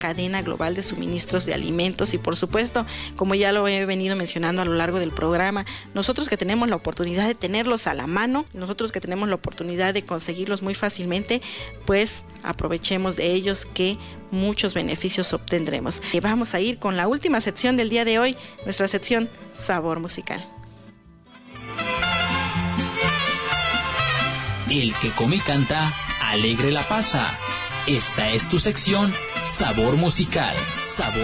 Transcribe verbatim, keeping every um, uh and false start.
cadena global de suministros de alimentos y, por supuesto, como ya lo he venido mencionando a lo largo del programa, nosotros que tenemos la oportunidad de tenerlos a la mano, nosotros que tenemos la oportunidad de conseguirlos muy fácilmente, pues aprovechemos de ellos, que muchos beneficios obtendremos. Y vamos a ir con la última sección del día de hoy, nuestra sección Sabor Musical. El que come y canta, alegre la pasa. Esta es tu sección Sabor Musical. Sabor